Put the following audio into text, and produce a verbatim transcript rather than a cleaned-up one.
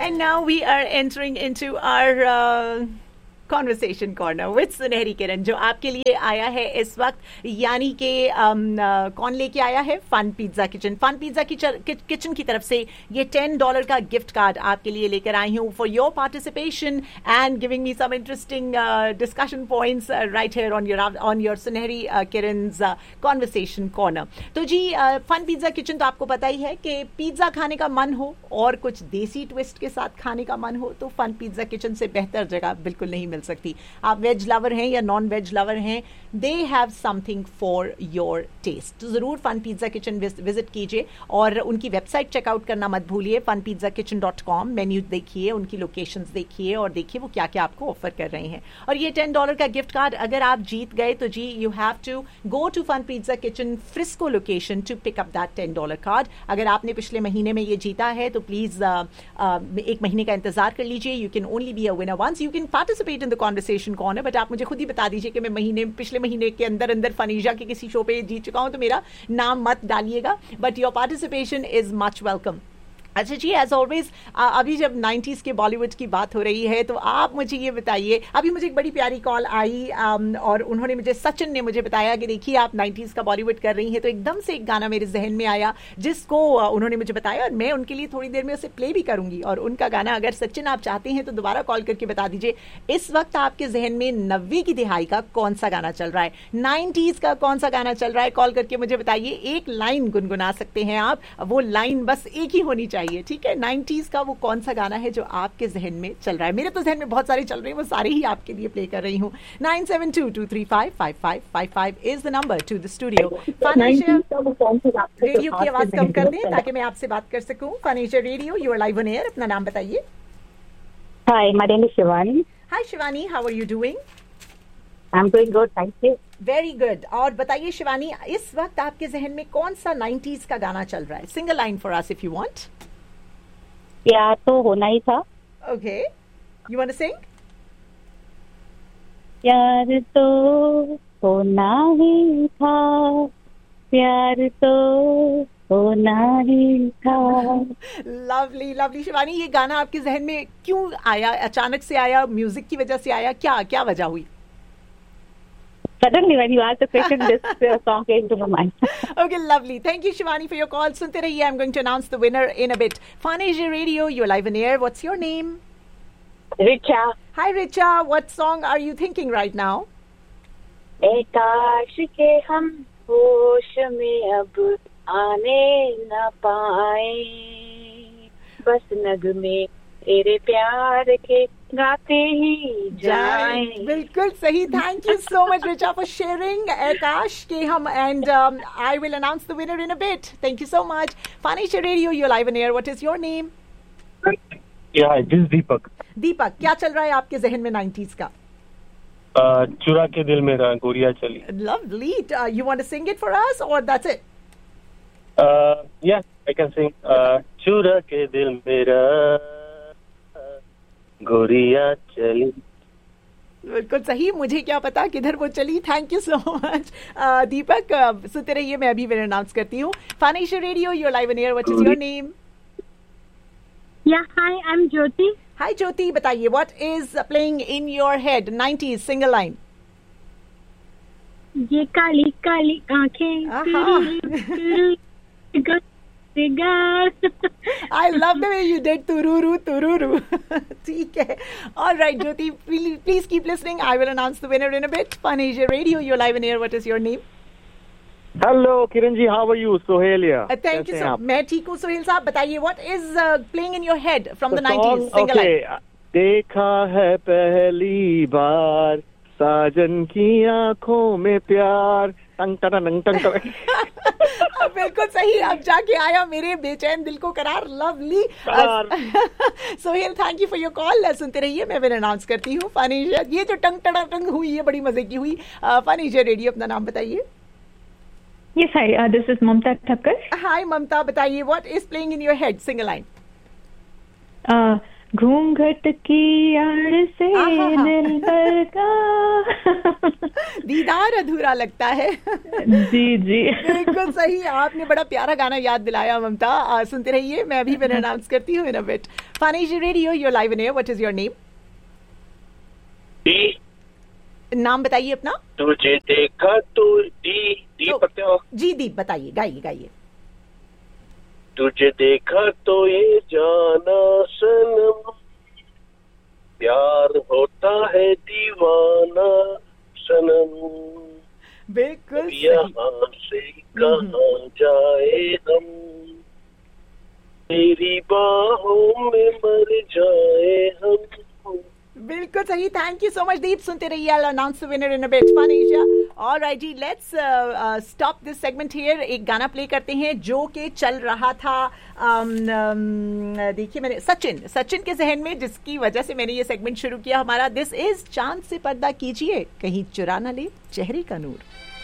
And now we are entering into our uh, conversation corner with सुनहरी किरण, जो आपके लिए आया है इस वक्त, यानी कि कौन लेके आया है? Fun pizza kitchen. Fun pizza kitchen की तरफ से ये टेन डॉलर का गिफ्ट कार्ड आपके लिए लेकर आई हूँ for your participation and giving me some interesting discussion points right here on your on your सुनहरी किरण's कॉन्वर्सेशन कॉर्नर। तो जी फन पिज्जा किचन तो आपको पता ही है कि पिज्जा खाने का मन हो और कुछ देसी ट्विस्ट के साथ खाने का मन हो तो फन पिज्जा किचन से बेहतर जगह बिल्कुल नहीं मिल सकती। आप वेज लवर हैं या नॉन वेज लवर हैं, they have something for your test. तो जरूर फन पिज्जा किचन विजिट कीजिए और उनकी वेबसाइट चेकआउट करना मत भूलिए, fun pizza kitchen dot com. Menu देखिए, उनकी लोकेशंस देखिए और देखिए वो क्या क्या आपको ऑफर कर रहे हैं। और ये टेन डॉलर का गिफ्ट कार्ड अगर आप जीत गए तो जी you have to go to fun pizza kitchen Frisco location to pick up that ten dollar card. अगर आपने पिछले महीने में ये जीता है तो प्लीज uh, uh, एक महीने का इंतजार कर लीजिए। You can only be a winner once, you can participate in the conversation corner, but आप मुझे खुद ही बता दीजिए कि मैं महीने पिछले महीने के अंदर अंदर फनीजा के किसी शो पे जीत चुका हूं तो मेरा नाम मत डालिएगा, but your participation is much welcome. अच्छा जी, एज ऑलवेज अभी जब नाइन्टीज़ के बॉलीवुड की बात हो रही है तो आप मुझे ये बताइए, अभी मुझे एक बड़ी प्यारी कॉल आई um, और उन्होंने मुझे, सचिन ने मुझे बताया कि देखिए आप नाइन्टीज़ का बॉलीवुड कर रही हैं, तो एकदम से एक गाना मेरे जहन में आया जिसको uh, उन्होंने मुझे बताया और मैं उनके लिए थोड़ी देर में उसे प्ले भी करूंगी। और उनका गाना अगर सचिन आप चाहते हैं तो दोबारा कॉल करके बता दीजिए इस वक्त आपके जहन में नब्बे की दिहाई का कौन सा गाना चल रहा है, नाइन्टीज़ का कौन सा गाना चल रहा है, कॉल करके मुझे बताइए। एक लाइन गुनगुना सकते हैं आप, वो लाइन बस एक ही होनी चाहिए, ठीक है। नाइन्टीज़ का वो कौन सा गाना है जो आपके जहन में चल रहा है? मेरे तो जहन में बहुत सारे चल रहे हैं, वो सारे ही आपके लिए प्ले कर रही हूँ। Nine seven to to three five five five five five is the number two the studio. Radio की आवाज कम कर दें ताकि मैं आपसे बात कर सकूं। Financial radio, you are live on air. अपना नाम बताइए। हाय, my name is Shivani. Hi Shivani, how are you doing? I am doing good, thank you. Very good. और बताइए शिवानी, इस वक्त आपके जहन में कौन सा नाइन्टीज़ का गाना चल रहा है? Single line for us if you want. प्यार तो होना ही था। Okay, you want to sing? प्यार तो होना ही था, प्यार तो होना ही था। लवली लवली शिवानी, ये गाना आपके जहन में क्यों आया? अचानक से आया, म्यूजिक की वजह से आया, क्या क्या वजह हुई? Suddenly when you asked the question, this uh, song came to my mind. Okay, lovely. Thank you, Shivani, for your call. Sunte rahiye, I'm going to announce the winner in a bit. Fun Asia Radio, you're live on air. What's your name? Richa. Hi, Richa. What song are you thinking right now? काश के हम होश में अब आने न पाए, बस नगमे तेरे प्यार के गाते ही जाएं। बिल्कुल सही। Thank you so much Richa for sharing. आकाश के हम and I will announce the winner in a bit. Thank you so much. Financial radio, you live on air. What is your name? या हाय, दिस दीपक। दीपक, क्या चल रहा है आपके जहन में नाइन्टीज़ का? uh, चुरा के दिल मेरा गोरिया चली। Lovely. You want to sing it for us और दैट्स इट? या आई कैन सिंग। चुरा के दिल मेरा गोरिया चली। बिल्कुल सही। मुझे क्या पता किधर वो चली। Thank you so much Deepak. uh, सुनते रहिए, मैं अभी विनर अनाउंस करती हूँ। Financial radio, you live on air. What is your name? या हाय, आई एम ज्योति। हाय ज्योति, बताइए what is playing in your head? Nineties single line. ये काली काली आंखें। I love the way you did tururu tururu. ठीक है। All right, Jyoti, please, please keep listening. I will announce the winner in a bit. Fun Asia Radio, you're live in air. What is your name? Hello Kiran ji, how are you? Sohail या। Thank you sir. मैं ठीक हूँ सोहेल साहब। बताइए what is playing in your head from the nineties single line. देखा है पहली बार साजन की आंखों में प्यार, टंग टंग टंग टंग। बिल्कुल सही। अब जाके आया मेरे बेचैन दिल को करार। Lovely Sohail, thank you for your call. सुनते रहिए, मैं विनर अनाउंस करती हूँ। फनीजा, ये जो टंग टड़ा टंग हुई है बड़ी मजे की हुई। फनीजा रेडियो, अपना नाम बताइए। Yes, hi. Uh, this is Mamta Thakkar. Hi, Mamta. बताइए what is playing in your head? Sing a line. Uh, घूंघट की आड़ से दिल पर का दीदार अधूरा लगता है। जी जी बिल्कुल सही, आपने बड़ा प्यारा गाना याद दिलाया ममता। आ, सुनते रहिए, मैं अभी फिर अनाउंस करती हूँ इन a bit. फानेजी radio, your live in air, what is your name? नाम बताइए अपना। तुझे देखा तो दी दी तो, पता हो? जी दीप बताइए, गाइए गाइए। तुझे देखा तो ये जाना सनम, प्यार होता है दीवाना सनम, बिल्कुल यहाँ से कहाँ जाए हम, तेरी बाहों में मर जाए हम। बिल्कुल सही, थैंक यू सो मच दीप। सुनते रहिए, I'll announce the winner in a bit. Fun Asia. All right ji, let's uh, uh, stop this segment here. एक गाना प्ले करते हैं जो कि चल रहा था, um, um, देखिए मैंने सचिन सचिन के जहन में, जिसकी वजह से मैंने ये सेगमेंट शुरू किया हमारा। दिस इज चांद से पर्दा कीजिए, कहीं चुरा ना ले चेहरे का नूर।